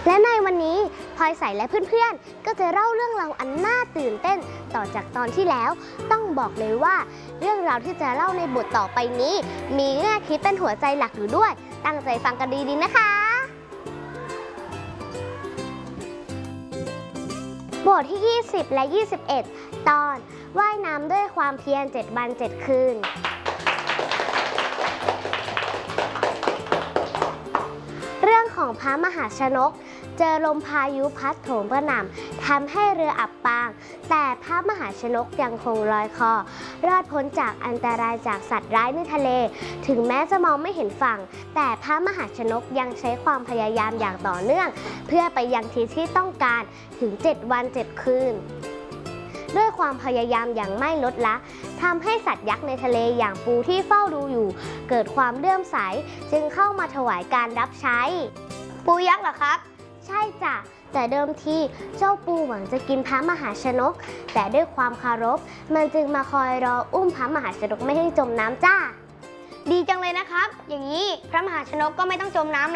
และในวันนี้พลอยใสและเพื่อนๆก็จะเล่าเรื่องราวอันน่าตื่นเต้นต่อจากตอนที่แล้วต้องบอกเลยว่าเรื่องราวที่จะเล่าในบทต่อไปนี้มีแง่คิดเป็นหัวใจหลักอยู่ด้วยตั้งใจฟังกันดีๆนะคะบทที่20และ21ตอนว่ายน้ำด้วยความเพียร7 วัน 7 คืนเรื่องของพระมหาชนกเจอลมพายุพัดโถมกระหน่ำทำให้เรืออับปางแต่พระมหาชนกยังคงลอยคอรอดพ้นจากอันตรายจากสัตว์ร้ายในทะเลถึงแม้จะมองไม่เห็นฝั่งแต่พระมหาชนกยังใช้ความพยายามอย่างต่อเนื่องเพื่อไปยังที่ที่ต้องการถึง7 วัน 7 คืนด้วยความพยายามอย่างไม่ลดละทำให้สัตว์ยักษ์ในทะเลอย่างปูที่เฝ้าดูอยู่เกิดความเลื่อมใสจึงเข้ามาถวายการรับใช้ปูยักษ์เหรอครับใช่จ้ะแต่เดิมทีเจ้าปูหวังจะกินพระมหาชนกแต่ด้วยความเคารพมันจึงมาคอยรออุ้มพระมหาชนกไม่ให้จมน้ำจ้าดีจังเลยนะครับอย่างนี้พระมหาชนกก็ไม่ต้องจมน้ำ